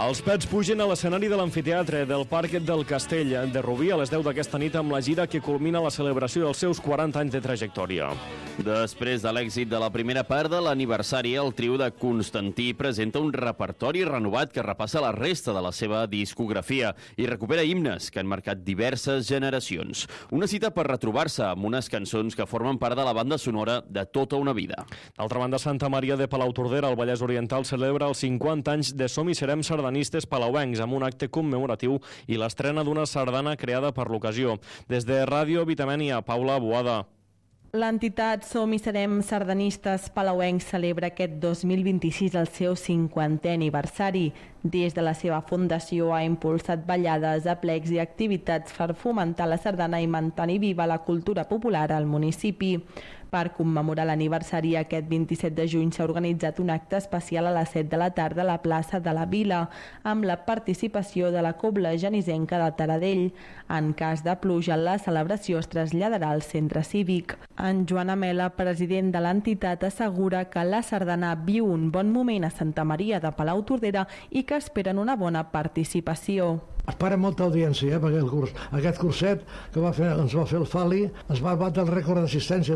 Els Pets pugen a l'escenari de l'amfiteatre del Parc del Castell de Rubí a les 10 d'aquesta nit amb la gira que culmina la celebració dels seus 40 anys de trajectòria. Després de l'èxit de la primera part de l'aniversari, el trio de Constantí presenta un repertori renovat que repassa la resta de la seva discografia i recupera himnes que han marcat diverses generacions. Una cita per retrobar-se amb unes cançons que formen part de la banda sonora de tota una vida. D'altra banda, Santa Maria de Palautordera, al Vallès Oriental, celebra els 50 anys de Som i Serem sardanistes palauencs amb un acte commemoratiu i l'estrena d'una sardana creada per l'ocasió. Des de Ràdio Vitamènia, Paula Boada. L'entitat Som i Serem sardanistes palauencs celebra aquest 2026 el seu 50è aniversari. Des de la seva fundació ha impulsat ballades, aplecs i activitats per fomentar la sardana i mantenir viva la cultura popular al municipi. Per commemorar l'aniversari, aquest 27 de juny s'ha organitzat un acte especial a les 7 de la tarda a la plaça de la Vila, amb la participació de la Cobla Genisenca de Taradell. En cas de pluja, la celebració es traslladarà al centre cívic. En Joan Amela, president de l'entitat, assegura que la sardana viu un bon moment a Santa Maria de Palautordera i que esperen una bona participació. Espera molta audiència, perquè aquest curset que ens va fer el Fali es va batre el rècord d'assistència,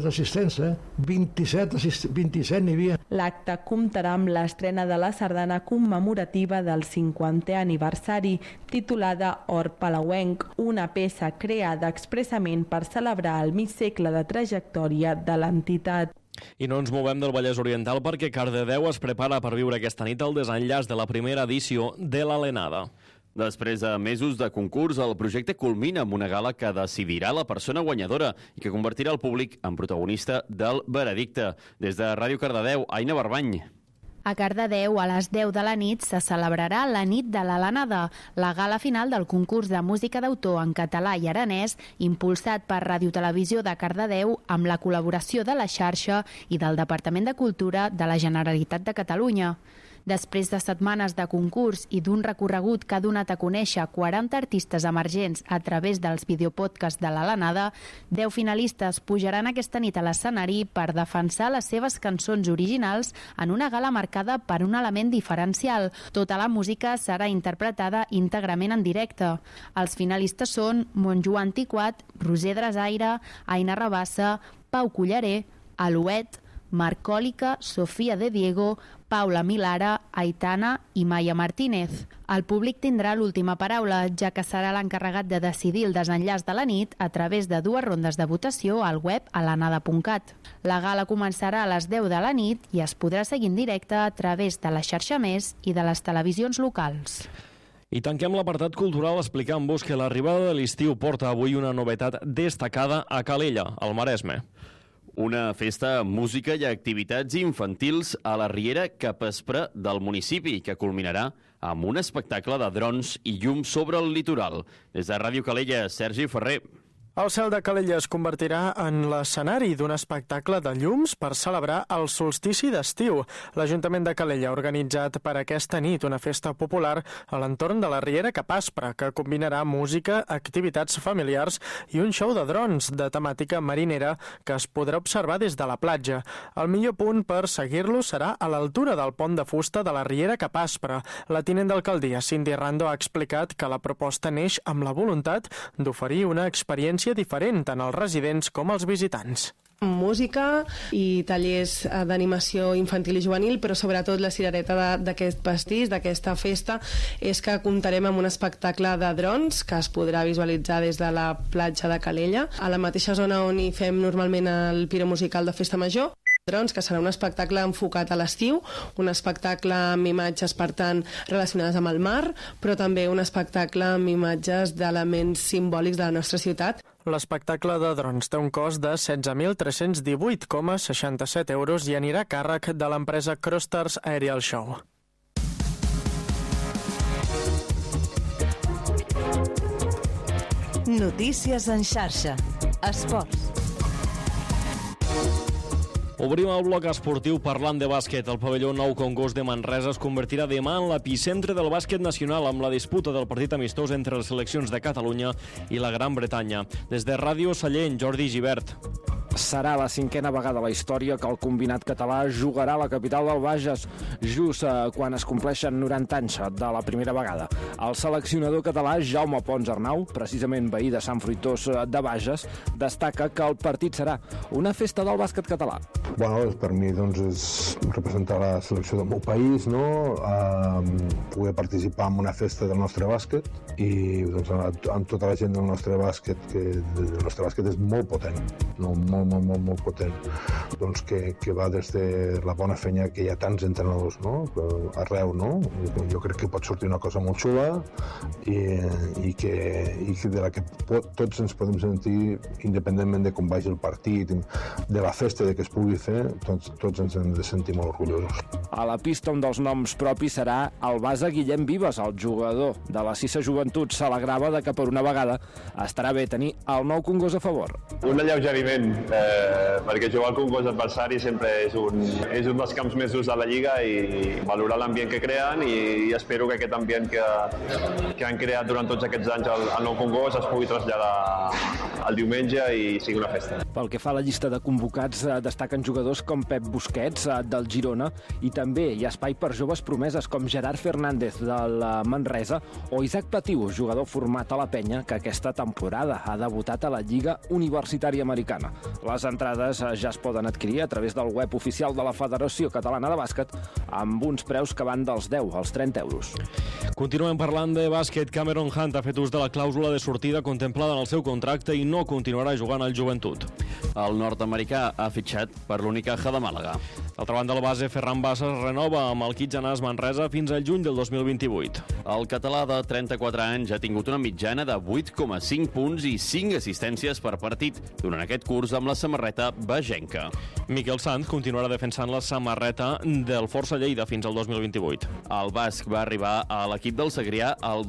27 n'hi havia. L'acte comptarà amb l'estrena de la sardana commemorativa del 50è aniversari, titulada Or Palauenc, una peça creada expressament per celebrar el mig segle de trajectòria de l'entitat. I no ens movem del Vallès Oriental perquè Cardedeu es prepara per viure aquesta nit el desenllaç de la primera edició de l'Alenada. Després de mesos de concurs, el projecte culmina amb una gala que decidirà la persona guanyadora i que convertirà el públic en protagonista del veredicte. Des de Ràdio Cardedeu, Aina Barbany. A Cardedeu, a les 10 de la nit, se celebrarà la nit de l'Alenada, la gala final del concurs de música d'autor en català i aranès, impulsat per Ràdio Televisió de Cardedeu amb la col·laboració de la xarxa i del Departament de Cultura de la Generalitat de Catalunya. Després de setmanes de concurs i d'un recorregut que ha donat a conèixer 40 artistes emergents a través dels videopodcasts de l'Alenada, 10 finalistes pujaran aquesta nit a l'escenari per defensar les seves cançons originals en una gala marcada per un element diferencial. Tota la música serà interpretada íntegrament en directe. Els finalistes són Montjoan Tiquat, Roser Drasaire, Aina Rabassa, Pau Culleré, Alouet, Marcòlica, Sofia de Diego, Paula Milara, Aitana i Maya Martínez. El públic tindrà l'última paraula, ja que serà l'encarregat de decidir el desenllaç de la nit a través de 2 rondes de votació al web alenada.cat. La gala començarà a les 10 de la nit i es podrà seguir en directe a través de la xarxa Més i de les televisions locals. I tanquem l'apartat cultural explicant-vos que l'arribada de l'estiu porta avui una novetat destacada a Calella, al Maresme. Una festa amb música i activitats infantils a la riera capvespre del municipi, que culminarà amb un espectacle de drons i llums sobre el litoral. Des de Ràdio Calella, Sergi Ferrer. El cel de Calella es convertirà en l'escenari d'un espectacle de llums per celebrar el solstici d'estiu. L'Ajuntament de Calella ha organitzat per aquesta nit una festa popular a l'entorn de la riera Capaspre, que combinarà música, activitats familiars i un show de drons de temàtica marinera que es podrà observar des de la platja. El millor punt per seguir-lo serà a l'altura del pont de fusta de la riera Capaspre. La tinent d'alcaldia, Cindy Rando, ha explicat que la proposta neix amb la voluntat d'oferir una experiència diferent tant als residents com als visitants. Música i tallers d'animació infantil i juvenil, però sobretot la cirereta d'aquest pastís, d'aquesta festa, és que comptarem amb un espectacle de drons que es podrà visualitzar des de la platja de Calella, a la mateixa zona on hi fem normalment el piro musical de Festa Major. Drons, que serà un espectacle enfocat a l'estiu, un espectacle amb imatges, per tant, relacionades amb el mar, però també un espectacle amb imatges d'elements simbòlics de la nostra ciutat. L'espectacle de drons té un cost de 16.318,67 euros i anirà a càrrec de l'empresa Crosters Aerial Show. Notícies en xarxa. Esports. Obrim el bloc esportiu parlant de bàsquet. El pavelló Nou Congost de Manresa es convertirà demà en l'epicentre del bàsquet nacional amb la disputa del partit amistós entre les seleccions de Catalunya i la Gran Bretanya. Des de Ràdio Sallent, Jordi Gibert. Serà la 5a vegada a la història que el combinat català jugarà a la capital del Bages, just quan es compleixen 90 anys de la primera vegada. El seleccionador català Jaume Pons Arnau, precisament veí de Sant Fruitós de Bages, destaca que el partit serà una festa del bàsquet català. Bueno, per mi doncs, és representar la selecció del meu país, no? Poder participar en una festa del nostre bàsquet i doncs, amb tota la gent del nostre bàsquet, que el nostre bàsquet és molt potent, no? molt potent, doncs que va des de la bona feina que hi ha tants entrenadors, no? Arreu, no? Jo crec que pot sortir una cosa molt xula i que de la que tots ens podem sentir, independentment de com vagi el partit, de la festa de que es pugui fer, tots ens hem de sentir molt orgullosos. A la pista un dels noms propis serà el base Guillem Vives, el jugador de la Cissa Joventut. S'alegrava de que per una vegada estarà bé tenir el nou Congost a favor. Un alleugeriment, perquè jugar al Congost adversari sempre és un dels camps més durs de la Lliga i valorar l'ambient que creen i espero que aquest ambient que han creat durant tots aquests anys al nou Congost es pugui traslladar el diumenge i sigui una festa. Pel que fa a la llista de convocats, destaquen jugadors com Pep Busquets, del Girona, i també hi ha espai per joves promeses com Gerard Fernández, del Manresa, o Isaac Patiu, jugador format a la Penya, que aquesta temporada ha debutat a la Lliga Universitària Americana. Les entrades ja es poden adquirir a través del web oficial de la Federació Catalana de Bàsquet, amb uns preus que van dels 10 als 30 euros. Continuem parlant de bàsquet. Cameron Hunt ha fet ús de la clàusula de sortida contemplada en el seu contracte i no continuarà jugant al Joventut. El nord-americà ha fitxat per l'Unicaja de Màlaga. D'altra banda, el base Ferran Bassas renova amb el Kitjanàs Manresa fins al juny del 2028. El català de 34 anys ha tingut una mitjana de 8,5 punts i 5 assistències per partit durant aquest curs amb la samarreta bagenca. Miquel Sanz continuarà defensant la samarreta del Força Lleida fins al 2028. El basc va arribar a l'equip del Segrià al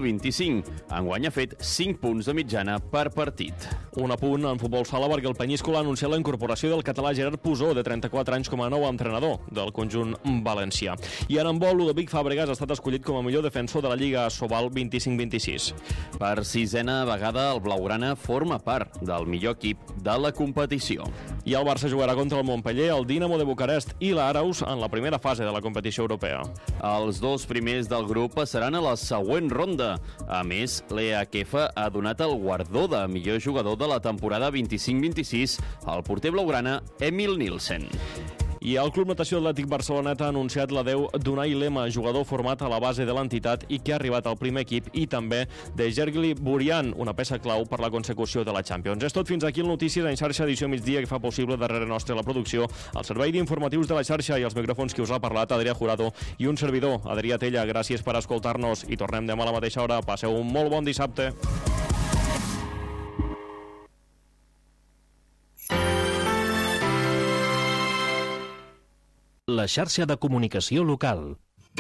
2025. Enguany ha fet 5 punts de mitjana per partit. Un apunt en futbol sala perquè el Penyíscola ha anunciat la incorporació del català Gerard Pusó, de 34 anys, com a nou entrenador del conjunt valencià. I en handbol, Ludovic Fàbregas ha estat escollit com a millor defensor de la Lliga Sobal 25-26. Per 6a vegada, el blaugrana forma part del millor equip de la competició. I el Barça jugarà contra el Montpellier, el Dinamo de Bucarest i l'Araus en la primera fase de la competició europea. Els dos primers del grup passaran a la següent ronda. A més, l'EHF ha donat el guardó de millor jugador de la temporada 25-26 al porter blaugrana Emil Nielsen. I el Club Natació Atlètic Barcelonet ha anunciat l'adeu d'Unai Lema, jugador format a la base de l'entitat i que ha arribat al primer equip, i també de Gergely Burian, una peça clau per la consecució de la Champions. És tot fins aquí el Notícies en xarxa edició migdia, que fa possible darrere nostre la producció, el servei d'informatius de la xarxa i els micròfons que us ha parlat Adrià Jurado i un servidor, Adrià Tella. Gràcies per escoltar-nos i tornem demà a la mateixa hora. Passeu un molt bon dissabte. La xarxa de comunicació local.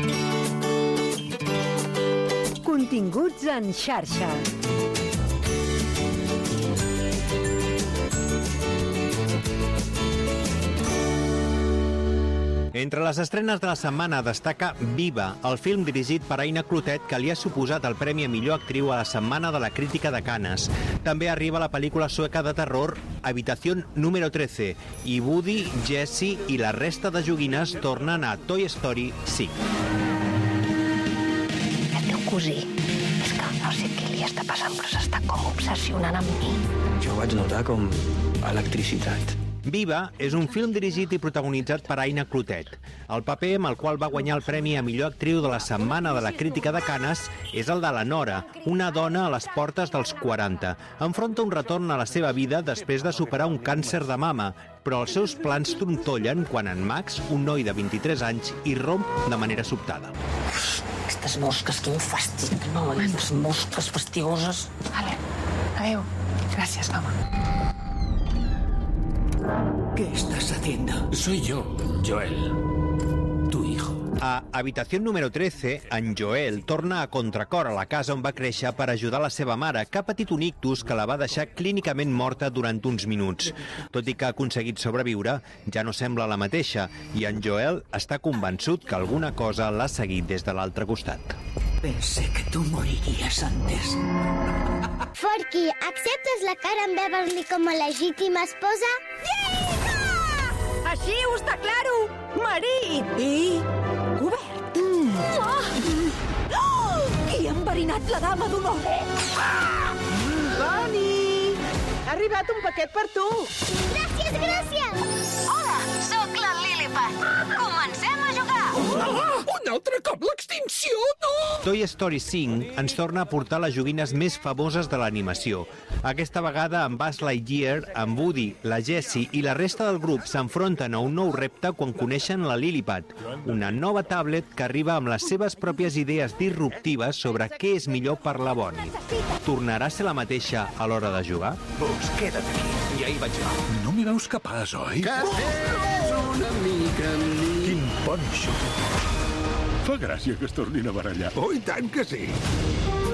Continguts en xarxa. Entre les estrenes de la setmana destaca Viva, el film dirigit per Aina Clotet, que li ha suposat el Premi a Millor Actriu a la Setmana de la Crítica de Canes. També arriba la pel·lícula sueca de terror Habitación número 13 i Woody, Jessie i la resta de joguines tornen a Toy Story 5. El teu cosí és que no sé què li està passant, però s'està com obsessionant amb mi. Jo vaig notar com electricitat. Viva és un film dirigit i protagonitzat per Aina Clotet. El paper amb el qual va guanyar el Premi a Millor Actriu de la Setmana de la Crítica de Canes és el de la Nora, una dona a les portes dels 40. Enfronta un retorn a la seva vida després de superar un càncer de mama, però els seus plans trontollen quan en Max, un noi de 23 anys, irromp de manera sobtada. Aquestes mosques, quin fàstic. No, les mosques fastigoses. Vale, adeu. Gràcies, mama. ¿Qué estás haciendo? Soy yo, Joel, tu hijo. A Habitación número 13, en Joel torna a contracor a la casa on va créixer per ajudar la seva mare, que ha patit un ictus que la va deixar clínicament morta durant uns minuts. Tot i que ha aconseguit sobreviure, ja no sembla la mateixa, i en Joel està convençut que alguna cosa l'ha seguit des de l'altre costat. Pensé que tú morirías antes. Forky, acceptes la Karen Beverly com a legítima esposa? Així ho està claro! Marit! I cobert. Qui ha enverinat la dama d'honor? Bonnie! Ha arribat un paquet per tu. Gràcies, gràcies! Hola, sóc la Lilliput. Comencem a jugar! Un altre cop l'extinció, no! Toy Story 5 ens torna a portar les joguines més famoses de l'animació. Aquesta vegada amb Buzz Lightyear, amb Woody, la Jessie i la resta del grup s'enfronten a un nou repte quan coneixen la Lilliput, una nova tablet que arriba amb les seves pròpies idees disruptives sobre què és millor per la Bonnie. Tornarà a ser la mateixa a l'hora de jugar? Pues queda't aquí. I ahí vaig jo. No m'hi veus capaç, oi? Que tens una mica amb mi. Quin ponxo. Fa gràcia que es tornin a barallar. Oh, i tant que sí.